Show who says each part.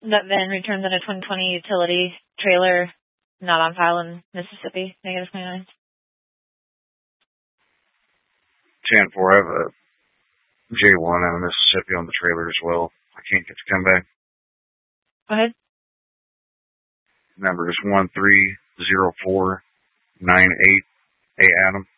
Speaker 1: That van returns on a 2020 utility trailer not on file in Mississippi. -29.
Speaker 2: 10-4, I have a J1 out of Mississippi on the trailer as well. I can't get to come back.
Speaker 1: Go ahead.
Speaker 2: Number is 130498. Hey, Adam.